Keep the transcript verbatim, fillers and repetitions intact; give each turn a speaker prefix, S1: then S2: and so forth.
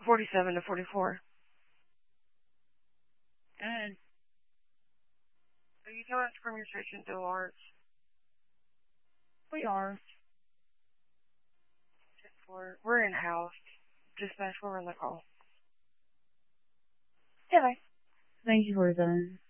S1: forty-seven to forty-four.
S2: Good.
S1: Are you coming from your station to Lawrence?
S2: We are.
S1: We're, we're in house. Dispatch, we're in the call.
S2: Okay. Thank you for your time.